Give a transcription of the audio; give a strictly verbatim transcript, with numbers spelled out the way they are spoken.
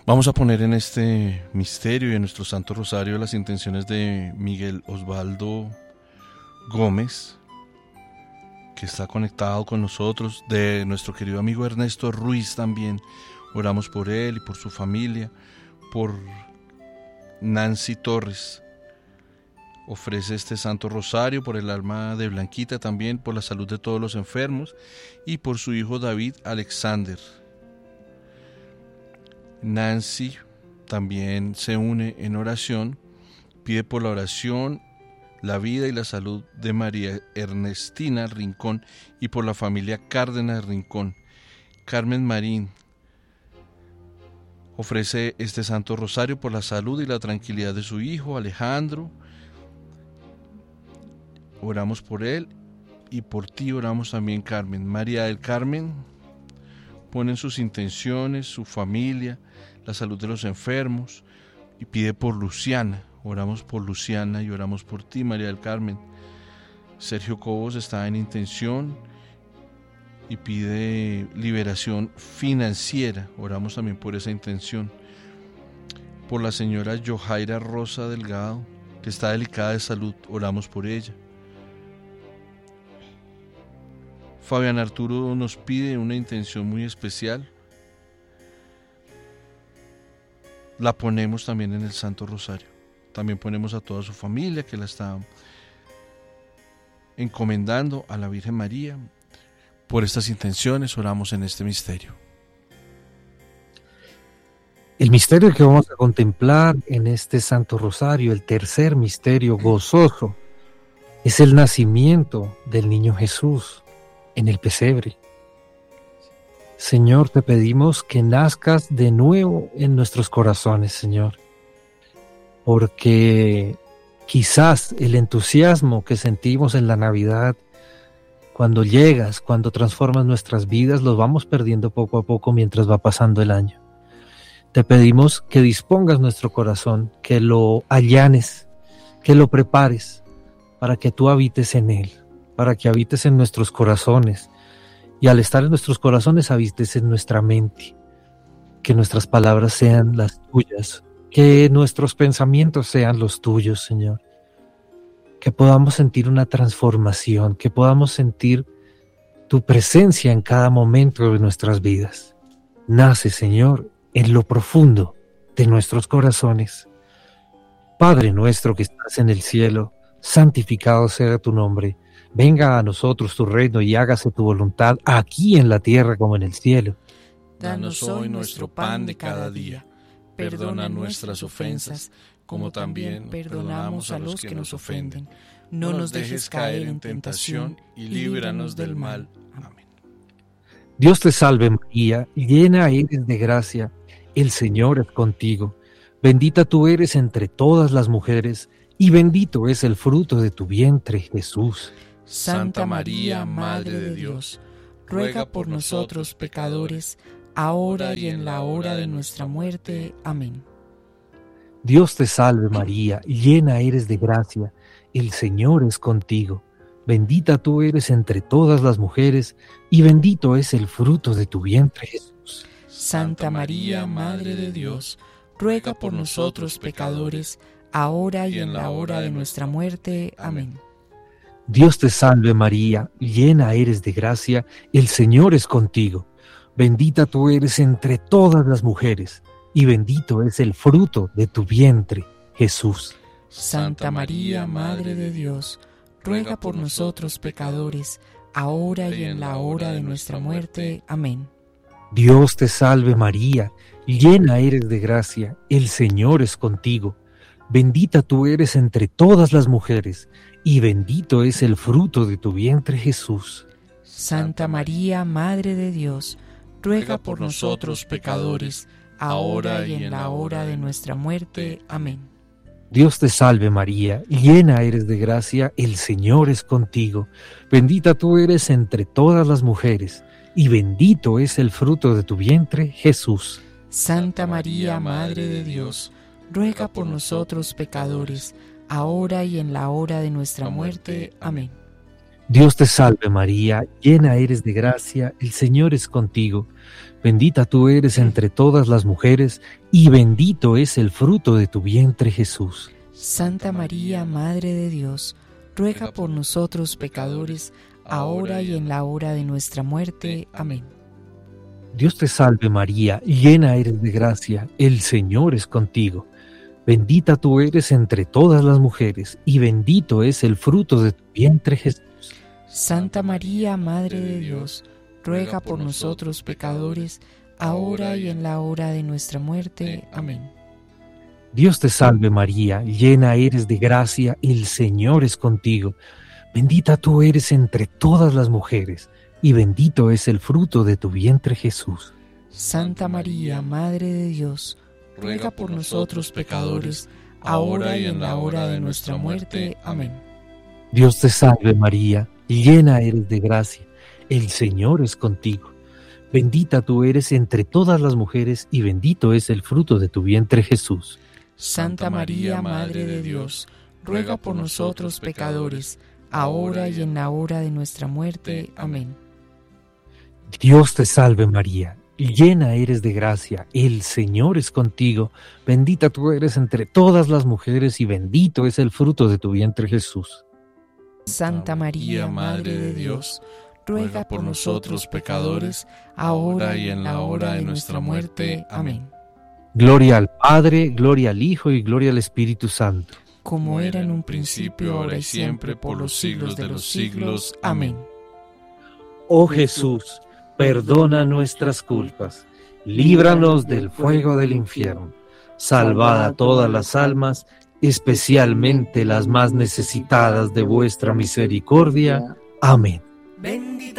Vamos a poner en este misterio y en nuestro Santo Rosario las intenciones de Miguel Osvaldo Gómez, que está conectado con nosotros, de nuestro querido amigo Ernesto Ruiz también. Oramos por él y por su familia, por Nancy Torres. Ofrece este Santo Rosario por el alma de Blanquita también, por la salud de todos los enfermos y por su hijo David Alexander. Nancy también se une en oración, pide por la oración, la vida y la salud de María Ernestina Rincón y por la familia Cárdenas Rincón. Carmen Marín ofrece este Santo Rosario por la salud y la tranquilidad de su hijo Alejandro. Oramos por él y por ti oramos también, Carmen. María del Carmen pone en sus intenciones, su familia, la salud de los enfermos y pide por Luciana. Oramos por Luciana y oramos por ti, María del Carmen. Sergio Cobos está en intención y pide liberación financiera. Oramos también por esa intención. Por la señora Yohaira Rosa Delgado, que está delicada de salud, oramos por ella. Fabián Arturo nos pide una intención muy especial. La ponemos también en el Santo Rosario. También ponemos a toda su familia que la está encomendando a la Virgen María. Por estas intenciones oramos en este misterio. El misterio que vamos a contemplar en este Santo Rosario, el tercer misterio gozoso, es el nacimiento del niño Jesús en el pesebre. Señor, te pedimos que nazcas de nuevo en nuestros corazones, Señor, porque quizás el entusiasmo que sentimos en la Navidad, cuando llegas, cuando transformas nuestras vidas, los vamos perdiendo poco a poco mientras va pasando el año. Te pedimos que dispongas nuestro corazón, que lo allanes, que lo prepares para que tú habites en él, para que habites en nuestros corazones. Y al estar en nuestros corazones, habites en nuestra mente. Que nuestras palabras sean las tuyas. Que nuestros pensamientos sean los tuyos, Señor. Que podamos sentir una transformación. Que podamos sentir tu presencia en cada momento de nuestras vidas. Nace, Señor, en lo profundo de nuestros corazones. Padre nuestro que estás en el cielo, santificado sea tu nombre. Venga a nosotros tu reino y hágase tu voluntad aquí en la tierra como en el cielo. Danos hoy nuestro pan de cada día. Perdona nuestras ofensas, como también perdonamos a los que nos ofenden. No nos dejes caer en tentación y líbranos del mal. Amén. Dios te salve María, llena eres de gracia, el Señor es contigo. Bendita tú eres entre todas las mujeres y bendito es el fruto de tu vientre, Jesús. Santa María, Madre de Dios, ruega por nosotros pecadores, ahora y en la hora de nuestra muerte. Amén. Dios te salve María, llena eres de gracia, el Señor es contigo. Bendita tú eres entre todas las mujeres, y bendito es el fruto de tu vientre, Jesús. Santa María, Madre de Dios, ruega por nosotros pecadores, ahora y en la hora de nuestra muerte. Amén. Dios te salve María, llena eres de gracia, el Señor es contigo. Bendita tú eres entre todas las mujeres, y bendito es el fruto de tu vientre, Jesús. Santa María, Madre de Dios, ruega por nosotros pecadores, ahora y en la hora de nuestra muerte. Amén. Dios te salve María, llena eres de gracia, el Señor es contigo. Bendita tú eres entre todas las mujeres, y bendito es el fruto de tu vientre, Jesús. Santa María, Madre de Dios, ruega por nosotros pecadores, ahora y en la hora de nuestra muerte. Amén. Dios te salve María, llena eres de gracia, el Señor es contigo. Bendita tú eres entre todas las mujeres, y bendito es el fruto de tu vientre, Jesús. Santa María, Madre de Dios, ruega por nosotros pecadores, ahora y en la hora de nuestra muerte. Amén. Dios te salve María, llena eres de gracia, el Señor es contigo. Bendita tú eres entre todas las mujeres, y bendito es el fruto de tu vientre Jesús. Santa María, Madre de Dios, ruega por nosotros pecadores, ahora y en la hora de nuestra muerte. Amén. Dios te salve María, llena eres de gracia, el Señor es contigo. Bendita tú eres entre todas las mujeres, y bendito es el fruto de tu vientre Jesús. Santa María, Madre de Dios, ruega por nosotros pecadores, ahora y en la hora de nuestra muerte. Amén. Dios te salve María, llena eres de gracia, el Señor es contigo. Bendita tú eres entre todas las mujeres, y bendito es el fruto de tu vientre Jesús. Santa María, Madre de Dios, ruega por nosotros pecadores, ahora y en la hora de nuestra muerte. Amén. Dios te salve María, llena eres de gracia, el Señor es contigo. Bendita tú eres entre todas las mujeres, y bendito es el fruto de tu vientre Jesús. Santa María, Madre de Dios, ruega por nosotros pecadores, ahora y en la hora de nuestra muerte. Amén. Dios te salve María, llena eres de gracia, el Señor es contigo. Bendita tú eres entre todas las mujeres, y bendito es el fruto de tu vientre Jesús. Santa María, Madre de Dios, ruega por nosotros pecadores, ahora y en la hora de nuestra muerte. Amén. Gloria al Padre, gloria al Hijo y gloria al Espíritu Santo. Como era en un principio, ahora y siempre, por los siglos de los siglos. Amén. Oh Jesús, perdona nuestras culpas, líbranos del fuego del infierno, salvad a todas las almas, especialmente las más necesitadas de vuestra misericordia. Amén. Ven